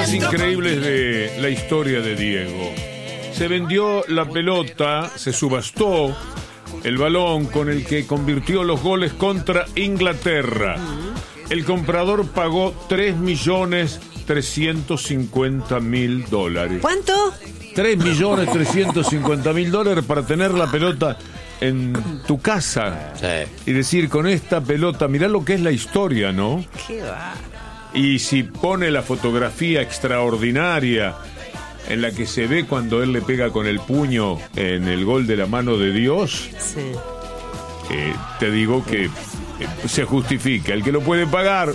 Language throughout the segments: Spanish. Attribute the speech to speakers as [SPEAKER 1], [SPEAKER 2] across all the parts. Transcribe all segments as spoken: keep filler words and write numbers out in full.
[SPEAKER 1] cosas increíbles de la historia de Diego. Se vendió la pelota, se subastó el balón con el que convirtió los goles contra Inglaterra. El comprador pagó tres millones trescientos cincuenta mil dólares.
[SPEAKER 2] ¿Cuánto?
[SPEAKER 1] tres millones trescientos cincuenta mil dólares para tener la pelota en tu casa.
[SPEAKER 3] Sí.
[SPEAKER 1] Y decir, con esta pelota, mirá lo que es la historia, ¿no?
[SPEAKER 2] Qué va.
[SPEAKER 1] Y si pone la fotografía extraordinaria en la que se ve cuando él le pega con el puño en el gol de la mano de Dios,
[SPEAKER 2] Sí.
[SPEAKER 1] eh, te digo que eh, se justifica. El que lo puede pagar,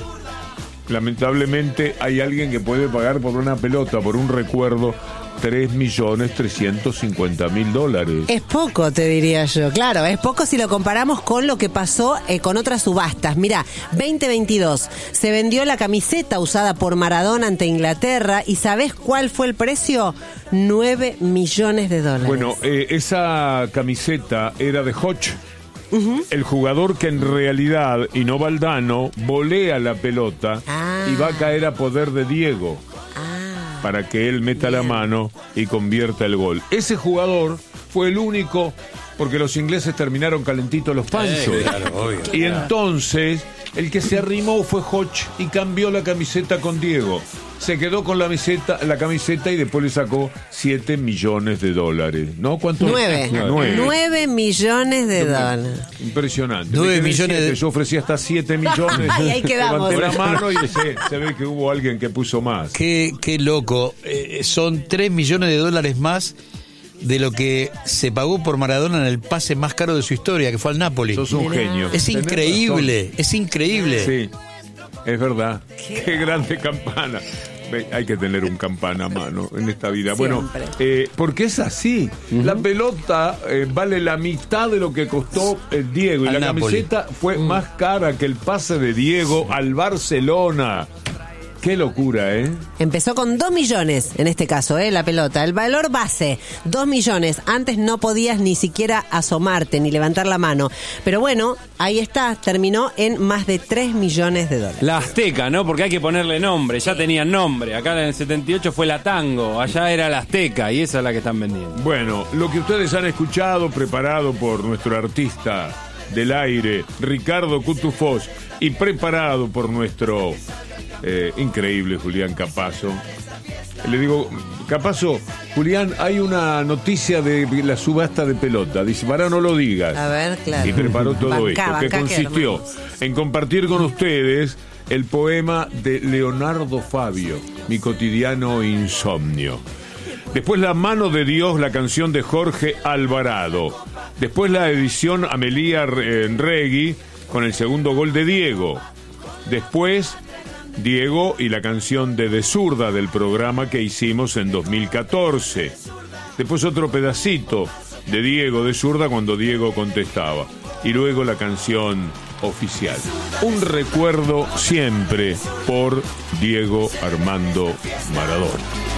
[SPEAKER 1] lamentablemente hay alguien que puede pagar por una pelota, por un recuerdo, tres millones trescientos cincuenta mil dólares.
[SPEAKER 2] Es poco, te diría yo. Claro, es poco si lo comparamos con lo que pasó eh, con otras subastas. Mirá, veinte veintidós, se vendió la camiseta usada por Maradona ante Inglaterra. ¿Y sabés cuál fue el precio? nueve millones de dólares.
[SPEAKER 1] Bueno, eh, esa camiseta era de Hodge, uh-huh. el jugador que en realidad, y no Valdano, volea la pelota
[SPEAKER 2] ah.
[SPEAKER 1] y va a caer a poder de Diego. Para que él meta Bien. la mano y convierta el gol. Ese jugador fue el único, porque los ingleses terminaron calentitos los panchos.
[SPEAKER 3] Eh, claro, obvio,
[SPEAKER 1] y
[SPEAKER 3] claro.
[SPEAKER 1] entonces, el que se arrimó fue Hodge y cambió la camiseta con Diego. Se quedó con la camiseta, la camiseta y después le sacó siete millones de dólares. ¿No? ¿Cuánto?
[SPEAKER 2] nueve.
[SPEAKER 1] nueve.
[SPEAKER 2] nueve millones de dólares.
[SPEAKER 1] Impresionante.
[SPEAKER 3] nueve millones de...
[SPEAKER 1] Yo ofrecía hasta siete millones.
[SPEAKER 2] Y ahí quedamos.
[SPEAKER 1] Levanté la mano y se, se ve que hubo alguien que puso más.
[SPEAKER 3] Qué, qué loco. Eh, son tres millones de dólares más de lo que se pagó por Maradona en el pase más caro de su historia, que fue al Napoli.
[SPEAKER 1] Sos un
[SPEAKER 2] Mirá.
[SPEAKER 1] genio.
[SPEAKER 3] Es increíble, es increíble.
[SPEAKER 1] Sí, es verdad. Qué, Qué grande campana. Hay que tener un campana a mano en esta vida.
[SPEAKER 2] Siempre.
[SPEAKER 1] Bueno, eh, porque es así. Uh-huh. La pelota eh, vale la mitad de lo que costó el Diego. Y
[SPEAKER 3] al
[SPEAKER 1] la
[SPEAKER 3] Napoli.
[SPEAKER 1] camiseta fue mm. más cara que el pase de Diego al Barcelona. Qué locura, ¿eh?
[SPEAKER 2] Empezó con dos millones, en este caso, ¿eh? La pelota. El valor base, dos millones. Antes no podías ni siquiera asomarte, ni levantar la mano. Pero bueno, ahí está, terminó en más de tres millones de dólares.
[SPEAKER 4] La Azteca, ¿no? Porque hay que ponerle nombre, ya tenían nombre. Acá en el setenta y ocho fue la Tango, allá era la Azteca y esa es la que están vendiendo.
[SPEAKER 1] Bueno, lo que ustedes han escuchado, preparado por nuestro artista del aire, Ricardo Cutufós, y preparado por nuestro... Eh, increíble Julián Capazo. Le digo, Capazo, Julián, hay una noticia de la subasta de pelota. Dice, para no lo digas.
[SPEAKER 2] A ver, claro.
[SPEAKER 1] Y preparó todo
[SPEAKER 2] Bancá,
[SPEAKER 1] esto, que
[SPEAKER 2] bancá,
[SPEAKER 1] consistió
[SPEAKER 2] que
[SPEAKER 1] en compartir con ustedes el poema de Leonardo Fabio, Mi cotidiano insomnio. Después La mano de Dios, la canción de Jorge Alvarado. Después la edición Amelia Regui con el segundo gol de Diego. Después Diego y la canción de De Zurda del programa que hicimos en dos mil catorce. Después otro pedacito de Diego de Zurda cuando Diego contestaba. Y luego la canción oficial. Un recuerdo siempre por Diego Armando Maradona.